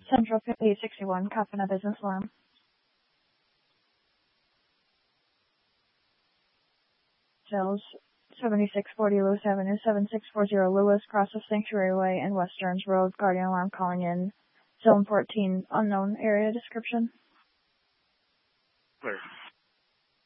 Central 5861, Kapana Business Alarm. Sales 7640 Lewis Avenue, 7640 Lewis, cross of Sanctuary Way and West Stearns Road. Guardian alarm calling in. Zone 14, unknown area description. Clear.